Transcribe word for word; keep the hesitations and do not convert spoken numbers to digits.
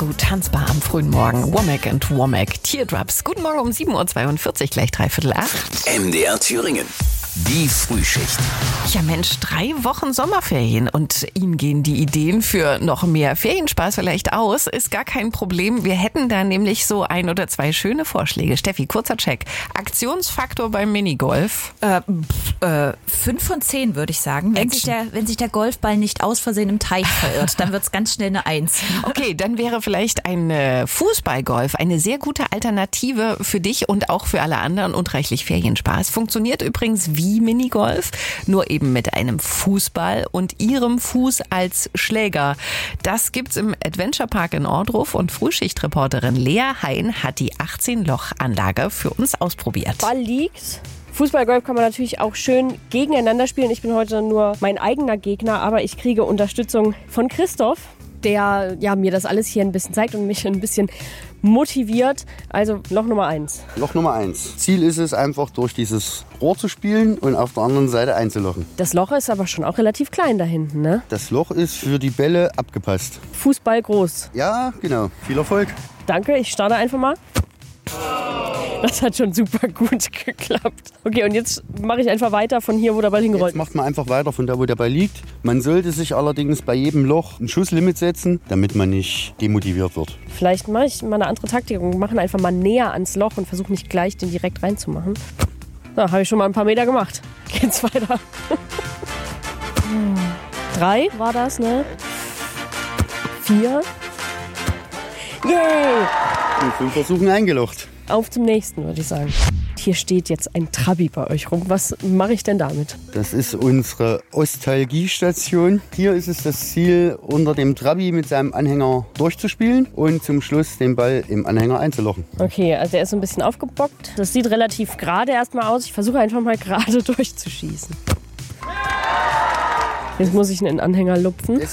gut tanzbar am frühen Morgen. Womack and Womack, Teardrops. Guten Morgen um sieben Uhr zweiundvierzig, gleich dreiviertel acht. M D R Thüringen. Die Frühschicht. Ja Mensch, drei Wochen Sommerferien und Ihnen gehen die Ideen für noch mehr Ferienspaß vielleicht aus. Ist gar kein Problem. Wir hätten da nämlich so ein oder zwei schöne Vorschläge. Steffi, kurzer Check. Aktionsfaktor beim Minigolf? Äh, pff, äh, fünf von zehn würde ich sagen. Wenn sich, der, wenn sich der Golfball nicht aus Versehen im Teich verirrt, dann wird es ganz schnell eine Eins. Okay, dann wäre vielleicht ein äh, Fußballgolf eine sehr gute Alternative für dich und auch für alle anderen und reichlich Ferienspaß. Funktioniert übrigens wie Minigolf, nur eben mit einem Fußball und ihrem Fuß als Schläger. Das gibt's im Adventure Park in Ohrdruf und Frühschichtreporterin Lea Hein hat die achtzehn-Loch-Anlage für uns ausprobiert. Ball liegt. Fußballgolf kann man natürlich auch schön gegeneinander spielen. Ich bin heute nur mein eigener Gegner, aber ich kriege Unterstützung von Christoph, der ja, mir das alles hier ein bisschen zeigt und mich ein bisschen motiviert. Also Loch Nummer eins. Loch Nummer eins. Ziel ist es einfach, durch dieses Rohr zu spielen und auf der anderen Seite einzulochen. Das Loch ist aber schon auch relativ klein da hinten, ne? Das Loch ist für die Bälle abgepasst. Fußball groß. Ja, genau. Viel Erfolg. Danke, ich starte einfach mal. Das hat schon super gut geklappt. Okay, und jetzt mache ich einfach weiter von hier, wo der Ball hingerollt Jetzt macht man einfach weiter von da, wo der Ball liegt. Man sollte sich allerdings bei jedem Loch ein Schusslimit setzen, damit man nicht demotiviert wird. Vielleicht mache ich mal eine andere Taktik und mache einfach mal näher ans Loch und versuche nicht gleich den direkt reinzumachen. Da habe ich schon mal ein paar Meter gemacht. Geht's weiter. Drei war das, ne? Vier. Yay! Und fünf Versuchen eingelocht. Auf zum nächsten, würde ich sagen. Hier steht jetzt ein Trabi bei euch rum. Was mache ich denn damit? Das ist unsere Ostalgiestation. Hier ist es das Ziel, unter dem Trabi mit seinem Anhänger durchzuspielen und zum Schluss den Ball im Anhänger einzulochen. Okay, also der ist so ein bisschen aufgebockt. Das sieht relativ gerade erstmal aus. Ich versuche einfach mal gerade durchzuschießen. Jetzt muss ich einen Anhänger lupfen.